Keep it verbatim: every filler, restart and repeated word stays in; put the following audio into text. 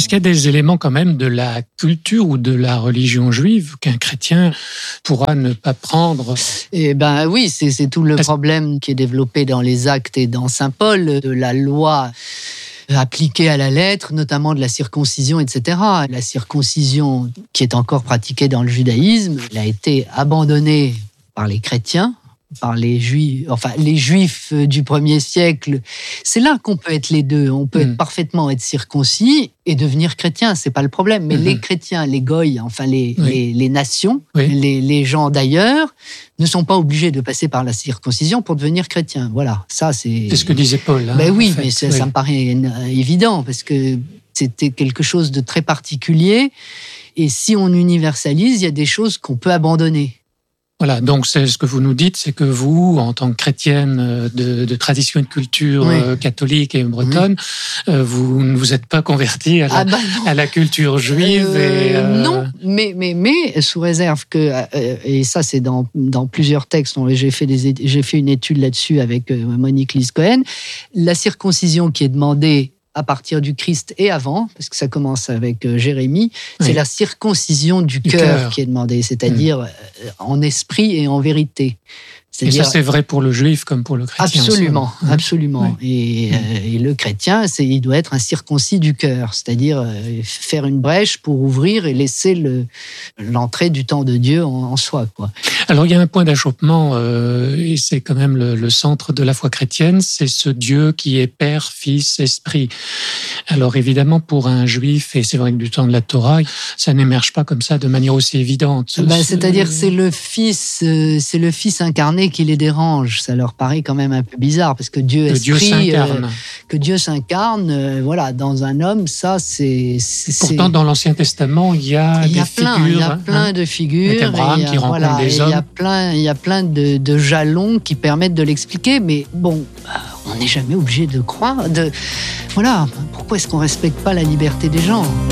qu'il y a des éléments quand même de la culture ou de la religion juive qu'un chrétien pourra ne pas prendre? Eh ben oui, c'est, c'est tout le Est-ce... problème qui est développé dans les Actes et dans Saint Paul, de la loi appliquée à la lettre, notamment de la circoncision, et cetera. La circoncision, qui est encore pratiquée dans le judaïsme, elle a été abandonnée par les chrétiens, par les juifs, enfin les juifs du premier siècle. C'est là qu'on peut être les deux. On peut mmh. être parfaitement être circoncis et devenir chrétien, c'est pas le problème. Mais mmh. les chrétiens, les goïs, enfin les, oui. les, les nations, oui. les, les gens d'ailleurs, ne sont pas obligés de passer par la circoncision pour devenir chrétiens. Voilà, ça c'est... C'est ce que disait Paul. Hein, ben oui, en fait. mais ça, oui. ça me paraît évident, parce que c'était quelque chose de très particulier. Et si on universalise, il y a des choses qu'on peut abandonner. Voilà, donc c'est ce que vous nous dites, c'est que vous, en tant que chrétienne de, de tradition et de culture oui. euh, catholique et bretonne, oui. euh, vous ne vous êtes pas convertie à la, ah bah à la culture juive. Euh, et, euh... Non, mais, mais, mais sous réserve que, euh, et ça c'est dans, dans plusieurs textes, j'ai fait, des, j'ai fait une étude là-dessus avec euh, Monique Lise-Cohen, la circoncision qui est demandée à partir du Christ et avant, parce que ça commence avec euh, Jérémie, oui. c'est la circoncision du, du cœur qui est demandée, c'est-à-dire mmh. euh, en esprit et en vérité. C'est-à-dire... Et ça, c'est vrai pour le juif comme pour le chrétien. Absolument, hein. absolument. Oui. Et, euh, et le chrétien, c'est, il doit être un circoncis du cœur, c'est-à-dire euh, faire une brèche pour ouvrir et laisser le, l'entrée du temps de Dieu en, en soi, quoi. Alors, il y a un point d'achoppement, euh, et c'est quand même le, le centre de la foi chrétienne, c'est ce Dieu qui est Père, Fils, Esprit. Alors, évidemment, pour un juif, et c'est vrai que du temps de la Torah, ça n'émerge pas comme ça de manière aussi évidente. Ben, c'est-à-dire que c'est le Fils, euh, c'est le Fils incarné qui les dérange. Ça leur paraît quand même un peu bizarre, parce que Dieu Esprit, Dieu s'incarne. Euh, que Dieu s'incarne, euh, voilà, dans un homme, ça c'est. c'est Pourtant, c'est... dans l'Ancien Testament, il y a il y a des plein, figures. Il y a plein hein, de figures. Avec Abraham qui rencontre voilà, des hommes. Il y a plein, il y a plein de, de jalons qui permettent de l'expliquer, mais bon, on n'est jamais obligé de croire. De, voilà, pourquoi est-ce qu'on respecte pas la liberté des gens ?